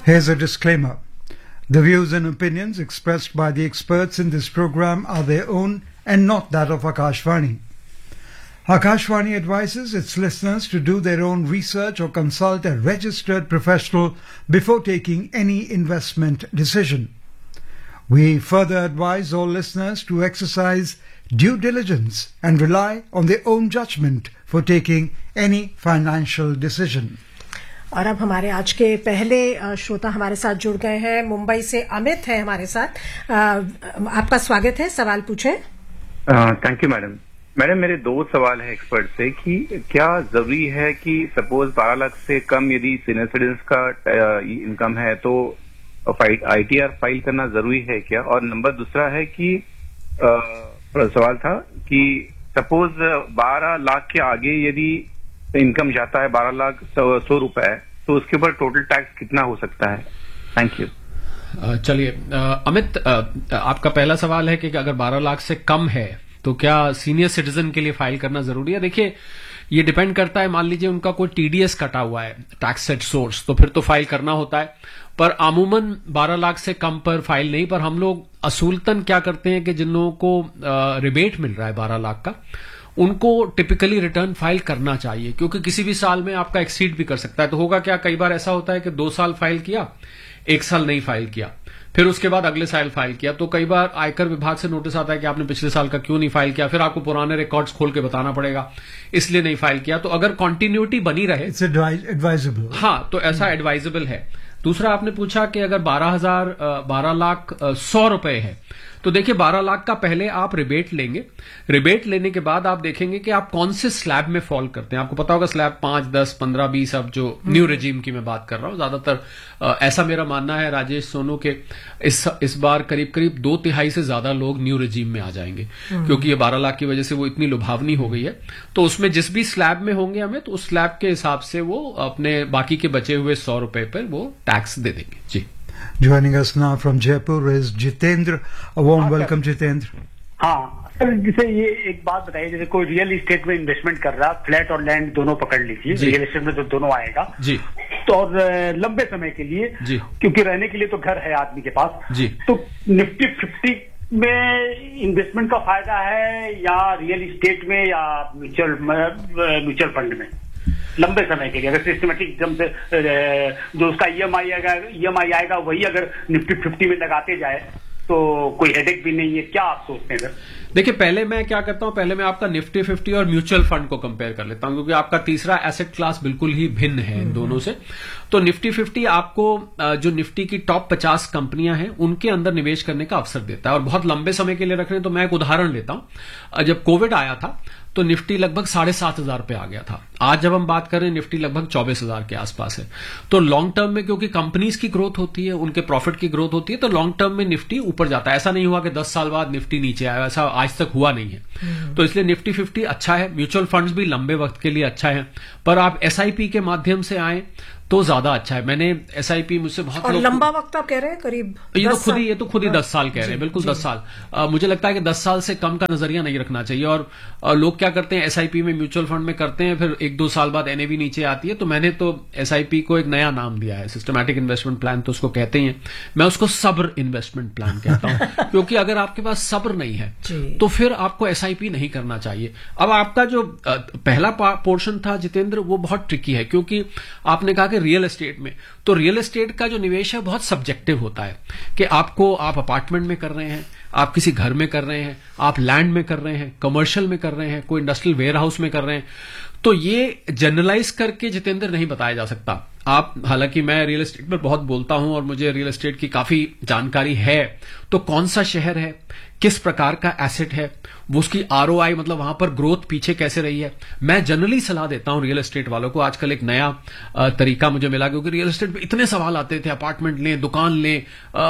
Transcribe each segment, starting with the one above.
Here's a disclaimer. The views and opinions expressed by the experts in this program are their own and not that of Akashvani. Akashvani advises its listeners to do their own research or consult a registered professional before taking any investment decision. We further advise all listeners to exercise due diligence and rely on their own judgment for taking any financial decision. और अब हमारे आज के पहले श्रोता हमारे साथ जुड़ गए हैं। मुंबई से अमित है हमारे साथ। आपका स्वागत है, सवाल पूछें। Thank you madam. मैडम, मेरे दो सवाल है एक्सपर्ट से कि क्या जरूरी है कि सपोज 12 लाख से कम यदि सीनियर सिटीजन का इनकम है तो ITR फाइल करना जरूरी है क्या? और नंबर दूसरा है कि सवाल था कि सपोज 12 लाख के आगे यदि इनकम जाता है 12 लाख 100 रुपए, तो उसके ऊपर टोटल टैक्स कितना हो सकता है? Thank you. चलिए अमित, आपका पहला सवाल है कि अगर 12 लाख से कम है तो क्या सीनियर सिटीजन के लिए फाइल करना जरूरी है? देखिए, ये डिपेंड करता है। मान लीजिए उनका कोई TDS कटा हुआ है, टैक्स एट सोर्स, तो फिर तो फाइल करना होता है। पर अमूमन 12 लाख से कम पर फाइल नहीं। पर हम लोग असूलतन क्या करते हैं कि जिन लोगों को रिबेट मिल रहा है 12 लाख का, उनको टिपिकली रिटर्न फाइल करना चाहिए, क्योंकि किसी भी साल में आपका एक्सीड भी कर सकता है। तो होगा क्या, कई बार ऐसा होता है कि 2 साल फाइल किया, 1 साल नहीं फाइल किया, फिर उसके बाद अगले साल फाइल किया, तो कई बार आयकर विभाग से नोटिस आता है कि आपने पिछले साल का क्यों नहीं फाइल किया। फिर आपको पुराने रिकॉर्ड्स खोल के बताना पड़ेगा, इसलिए नहीं फाइल किया। तो अगर कॉन्टिन्यूटी बनी रहे, इट्स एडवाइजेबल। हाँ, तो ऐसा एडवाइजेबल है। दूसरा आपने पूछा कि अगर 12 लाख 100 रुपए है, तो देखिए 12 लाख का पहले आप रिबेट लेंगे। रिबेट लेने के बाद आप देखेंगे कि आप कौन से स्लैब में फॉल करते हैं। आपको पता होगा स्लैब 5, 10, 15, 20, अब जो न्यू रेजिम की मैं बात कर रहा हूं, ज्यादातर ऐसा मेरा मानना है राजेश सोनू के इस बार करीब 2/3 से ज्यादा लोग न्यू रेजिम में आ जाएंगे, क्योंकि ये 12 लाख की वजह से वो इतनी लुभावनी हो गई है। तो उसमें जिस भी स्लैब में होंगे हमें, तो उस स्लैब के हिसाब से वो अपने बाकी के बचे हुए 100 रुपए पर वो टैक्स दे देंगे। जी। Joining us now from Jaipur is Jitendra. A warm welcome, Jitendra. हाँ सर, जैसे ये एक बात बताइए, जैसे कोई रियल एस्टेट में इन्वेस्टमेंट कर रहा, फ्लैट और लैंड दोनों पकड़ लीजिए, रियल एस्टेट में तो दोनों आएगा जी, तो और लंबे समय के लिए जी, क्योंकि रहने के लिए तो घर है आदमी के पास जी, तो निफ्टी 50 में इन्वेस्टमेंट का फायदा है या रियल एस्टेट में या म्यूचुअल फंड में लंबे समय के लिए? अगर सिस्टमेटिक एकदम से जो उसका EMI आएगा वही अगर निफ्टी 50 में लगाते जाए तो कोई हेडेक भी नहीं है, क्या आप सोचते हैं सर? देखिए, पहले मैं क्या करता हूं, पहले मैं आपका निफ्टी 50 और म्यूचुअल फंड को कंपेयर कर लेता हूं, क्योंकि आपका तीसरा एसेट क्लास बिल्कुल ही भिन्न है इन दोनों से। तो निफ्टी 50 आपको जो निफ्टी की टॉप 50 कंपनियां हैं उनके अंदर निवेश करने का अवसर देता है, और बहुत लंबे समय के लिए रख रहे हैं। तो मैं एक उदाहरण लेता हूं। जब कोविड आया था तो निफ्टी लगभग 7,500 पे आ गया था। आज जब हम बात कर रहे हैं, निफ्टी लगभग 24,000 के आसपास है। तो लॉन्ग टर्म में, क्योंकि कंपनीज की ग्रोथ होती है, उनके प्रॉफिट की ग्रोथ होती है, तो लॉन्ग टर्म में निफ्टी ऊपर जाता है। ऐसा नहीं हुआ कि 10 साल बाद निफ्टी नीचे आया, ऐसा आज तक हुआ नहीं है। तो इसलिए निफ्टी 50 अच्छा है। म्यूचुअल फंड्स भी लंबे वक्त के लिए अच्छा है, पर आप SIP के माध्यम से आए तो ज्यादा अच्छा है। मैंने SIP मुझसे बहुत और लंबा वक्त आप कह रहे हैं करीब ये तो खुद ही 10 साल कह रहे हैं, बिल्कुल 10 साल। मुझे लगता है कि 10 साल से कम का नजरिया नहीं रखना चाहिए। और लोग क्या करते हैं, SIP में म्यूचुअल फंड में करते हैं, फिर 1-2 साल बाद NAV नीचे आती है। तो मैंने तो SIP को एक नया नाम दिया है, सिस्टमैटिक इन्वेस्टमेंट प्लान तो उसको कहते हैं, मैं उसको सब्र इन्वेस्टमेंट प्लान कहता हूं। क्योंकि अगर आपके पास सब्र नहीं है तो फिर आपको SIP नहीं करना चाहिए। अब आपका जो पहला पोर्शन था जितेंद्र, वो बहुत ट्रिकी है, क्योंकि आपने कहा कि रियल एस्टेट में, तो रियल एस्टेट का जो निवेश है बहुत सब्जेक्टिव होता है कि आप अपार्टमेंट में कर रहे हैं, आप किसी घर में कर रहे हैं, आप लैंड में कर रहे हैं, कमर्शियल में कर रहे हैं, कोई इंडस्ट्रियल वेयर हाउस में कर रहे हैं। तो ये जनरलाइज करके जितेंद्र नहीं बताया जा सकता। आप, हालांकि मैं रियल एस्टेट पर बहुत बोलता हूं और मुझे रियल एस्टेट की काफी जानकारी है, तो कौन सा शहर है, किस प्रकार का एसेट है, वो उसकी ROI मतलब वहां पर ग्रोथ पीछे कैसे रही है, मैं जनरली सलाह देता हूं रियल एस्टेट वालों को। आजकल एक नया तरीका मुझे मिला, क्योंकि रियल एस्टेट पे इतने सवाल आते थे, अपार्टमेंट लें, दुकान लें,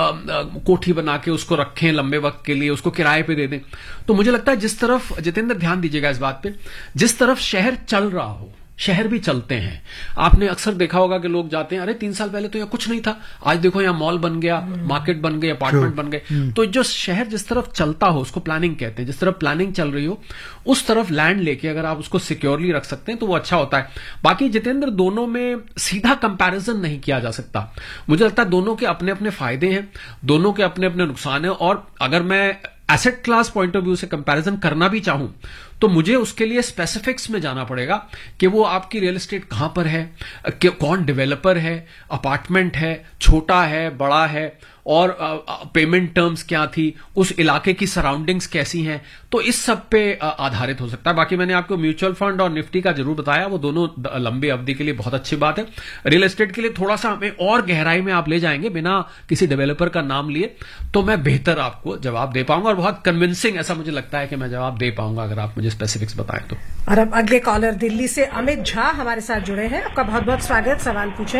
कोठी बना के उसको रखें लंबे वक्त के लिए, उसको किराए पे दे दें। तो मुझे लगता है जिस तरफ, जितेंद्र ध्यान दीजिएगा इस बात पे, जिस तरफ शहर चल रहा हो शहर भी चलते हैं। आपने अक्सर देखा होगा कि लोग जाते हैं, अरे 3 साल पहले तो यहाँ कुछ नहीं था, आज देखो यहाँ मॉल बन गया, मार्केट बन गए, अपार्टमेंट बन गए। तो जो शहर जिस तरफ चलता हो उसको प्लानिंग कहते हैं। जिस तरफ प्लानिंग चल रही हो उस तरफ लैंड लेके अगर आप उसको सिक्योरली रख सकते हैं तो वो अच्छा होता है। बाकी जितेंद्र, दोनों में सीधा कंपैरिजन नहीं किया जा सकता। मुझे लगता है दोनों के अपने अपने फायदे हैं, दोनों के अपने अपने नुकसान हैं। और अगर मैं asset class point of view से कंपैरिजन करना भी चाहूं तो मुझे उसके लिए स्पेसिफिक्स में जाना पड़ेगा कि वो आपकी रियल एस्टेट कहां पर है, कौन डेवलपर है, अपार्टमेंट है, छोटा है, बड़ा है, और पेमेंट टर्म्स क्या थी, उस इलाके की सराउंडिंग्स कैसी हैं। तो इस सब पे आधारित हो सकता है। बाकी मैंने आपको म्यूचुअल फंड और निफ्टी का जरूर बताया, वो दोनों लंबी अवधि के लिए बहुत अच्छी बात है। रियल एस्टेट के लिए थोड़ा सा हमें और गहराई में आप ले जाएंगे बिना किसी डेवलपर का नाम लिए, तो मैं बेहतर आपको जवाब दे पाऊंगा और बहुत कन्विंसिंग ऐसा मुझे लगता है कि मैं जवाब दे पाऊंगा अगर आप मुझे स्पेसिफिक्स बताएं तो। और अब अगले कॉलर दिल्ली से अमित झा हमारे साथ जुड़े हैं। आपका बहुत बहुत स्वागत, सवाल पूछें।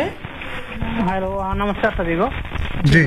हेलो, नमस्कार सभी को। जी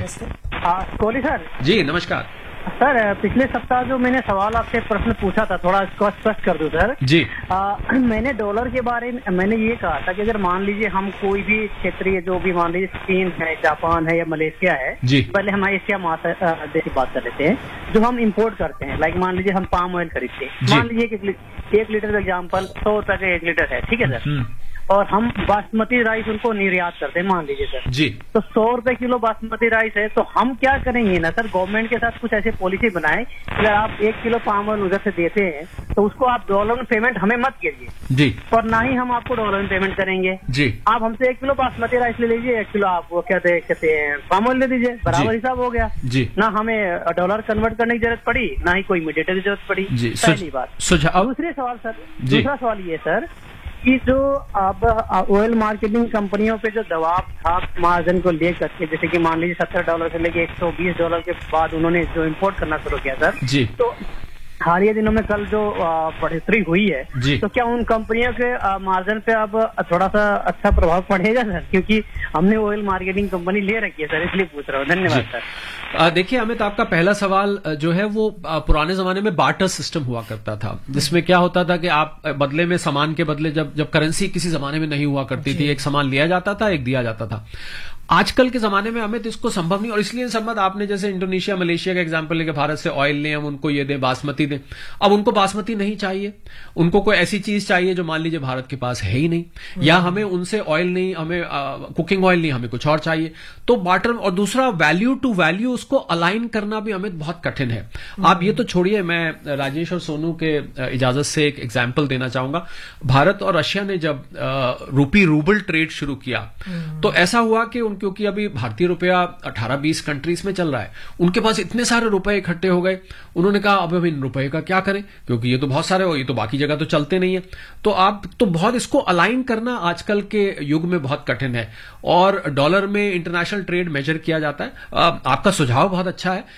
कोहली सर। जी नमस्कार सर। पिछले सप्ताह जो मैंने सवाल आपसे प्रश्न पूछा था, थोड़ा इसको स्पष्ट कर दूं सर। जी। मैंने डॉलर के बारे में मैंने ये कहा था कि अगर मान लीजिए हम कोई भी क्षेत्रीय, जो भी मान लीजिए चीन है, जापान है या मलेशिया है, पहले हम एशिया महादेश की बात कर लेते हैं, जो हम इंपोर्ट करते हैं, लाइक मान लीजिए हम पाम ऑयल खरीदते हैं, मान लीजिए कि 1 लीटर का एग्जाम्पल 100 रुपए का 1 लीटर है, ठीक है सर। और हम बासमती राइस उनको निर्यात करते हैं, मान लीजिए सर जी, तो 100 रुपए किलो बासमती राइस है, तो हम क्या करेंगे ना सर, गवर्नमेंट के साथ कुछ ऐसे पॉलिसी बनाए, अगर आप 1 किलो पाम ऑयल उधर से देते हैं तो उसको आप डॉलर में पेमेंट हमें मत कीजिए जी, और ना ही हम आपको डॉलर में पेमेंट करेंगे जी। आप हमसे 1 किलो बासमती राइस ले लीजिए, 1 किलो आप वो कहते हैं पाम ऑयल ले दीजिए, बराबर हिसाब हो गया जी। ना हमें डॉलर कन्वर्ट करने की जरूरत पड़ी, ना ही कोई मीडिएटर की जरूरत पड़ी। पहली बात। दूसरे सवाल सर, दूसरा सवाल ये सर कि जो अब ऑयल मार्केटिंग कंपनियों पे जो दबाव था मार्जिन को लेकर के, जैसे कि मान लीजिए $70 से लेके $120 के बाद उन्होंने जो इंपोर्ट करना शुरू किया सर जी, तो हालिया दिनों में कल जो बढ़ोतरी हुई है, तो क्या उन कंपनियों के मार्जिन पे अब थोड़ा सा अच्छा प्रभाव पड़ेगा सर? क्योंकि हमने ऑयल मार्केटिंग कंपनी ले रखी है सर, इसलिए पूछ रहा हूँ। धन्यवाद सर। देखिए अमित, आपका पहला सवाल जो है वो पुराने जमाने में बार्टर सिस्टम हुआ करता था, जिसमें क्या होता था कि आप बदले में सामान के बदले, जब करेंसी किसी जमाने में नहीं हुआ करती थी, एक सामान लिया जाता था, एक दिया जाता था। आजकल के जमाने में अमित इसको संभव नहीं, और इसलिए संभव आपने जैसे इंडोनेशिया मलेशिया का एग्जांपल लेके भारत से ऑयल लें, हम उनको ये दें, बासमती दें। अब उनको बासमती नहीं चाहिए, उनको कोई ऐसी चीज चाहिए जो मान लीजिए भारत के पास है ही नहीं, या हमें उनसे ऑयल नहीं, हमें कुकिंग ऑयल नहीं, हमें कुछ और चाहिए। तो बार्टर, और दूसरा वैल्यू टू वैल्यू उसको अलाइन करना भी अमित बहुत कठिन है। आप ये तो छोड़िए, मैं राजेश और सोनू के इजाजत से एक एग्जाम्पल देना चाहूंगा। भारत और रशिया ने जब रूपी रूबल ट्रेड शुरू किया तो ऐसा हुआ कि क्योंकि अभी भारतीय रुपया 18-20 कंट्रीज में चल रहा है, उनके पास इतने सारे रुपए इकट्ठे हो गए, उन्होंने कहा अब हम इन रुपए का क्या करें, क्योंकि ये तो बहुत सारे हो, ये तो बाकी जगह तो चलते नहीं है। तो आप तो बहुत इसको अलाइन करना आजकल के युग में बहुत कठिन है, और डॉलर में इंटरनेशनल ट्रेड मेजर किया जाता है। आपका सुझाव बहुत अच्छा है,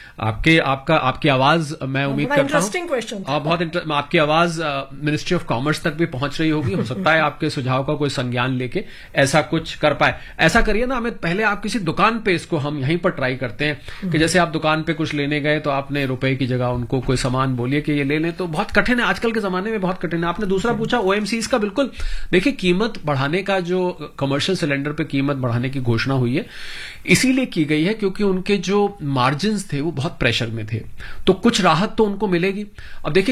आपकी आवाज मैं उम्मीद करता हूं बहुत आपकी आवाज मिनिस्ट्री ऑफ कॉमर्स तक भी पहुंच रही होगी। हो सकता है आपके सुझाव का कोई संज्ञान लेके ऐसा कुछ कर पाए। ऐसा करिए ना अमित, पहले आप किसी दुकान पे, इसको हम यहीं पर ट्राई करते हैं कि जैसे आप दुकान पे कुछ लेने गए तो आपने रुपए की जगह उनको कोई सामान बोलिए कि ये ले लें, तो बहुत कठिन है आजकल के जमाने में, बहुत कठिन है। आपने दूसरा पूछा ओएमसीज का, बिल्कुल देखिए कीमत बढ़ाने का, जो कमर्शियल सिलेंडर पे कीमत बढ़ाने की घोषणा हुई है इसीलिए की गई है क्योंकि उनके जो मार्जिन थे वो बहुत प्रेशर में थे, तो कुछ राहत तो उनको मिलेगी। अब देखिए